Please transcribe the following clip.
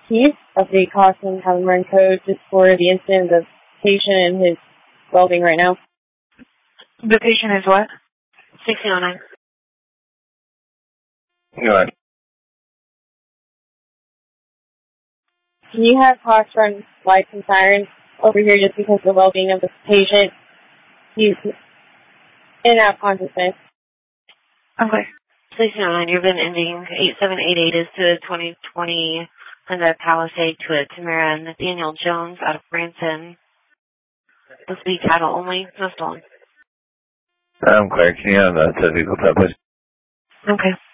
Can you update caution have run code just for the incident of the patient and his well-being right now? The patient is what? 1609. Go ahead. Can you have cost run lights and sirens over here just because of the well-being of the patient? He's in and out of consciousness. Okay. 1609, you've been ending 8788 is to 2020 Hyundai Palisade to a Tamara Nathaniel Jones out of Branson. This will be title only, no stolen. I'm clear. Can you have that vehicle, please? Okay.